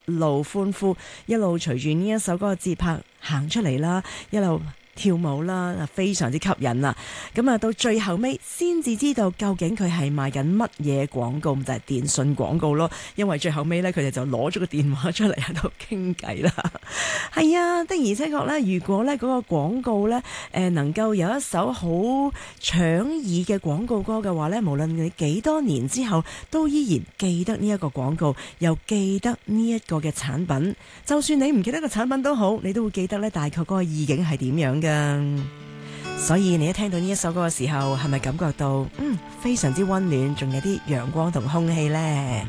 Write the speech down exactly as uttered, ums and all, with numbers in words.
路歡呼，一路隨住呢一首歌嘅節拍行出嚟啦，一路跳舞啦，非常之吸引啊！咁啊，到最後尾先至知道究竟佢係賣緊乜嘢廣告，就係電信廣告咯。因為最後尾呢，佢哋就攞咗個電話出嚟喺度傾偈啦。係啊，的而且確呢，如果呢嗰個廣告呢，誒能夠有一首好搶耳嘅廣告歌嘅話呢，無論你幾多年之後，都依然記得呢一個廣告，又記得呢一個嘅產品。就算你唔記得個產品都好，你都會記得呢大概嗰個意境係點樣㗎。所以你一聽到呢一首歌嘅時候，係咪感覺到嗯非常之溫暖，仲有啲陽光同空氣呢？